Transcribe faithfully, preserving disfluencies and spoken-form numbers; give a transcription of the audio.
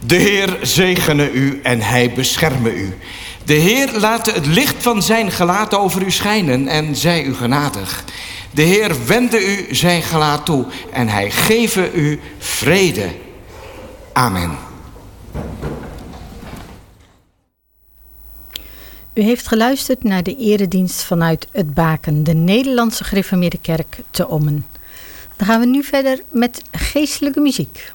De Heer zegene u en hij bescherme u. De Heer late het licht van zijn gelaat over u schijnen en zij u genadig. De Heer wende u zijn gelaat toe en hij geve u vrede. Amen. U heeft geluisterd naar de eredienst vanuit Het Baken, de Nederlandse Gereformeerde Kerk te Ommen. Dan gaan we nu verder met geestelijke muziek.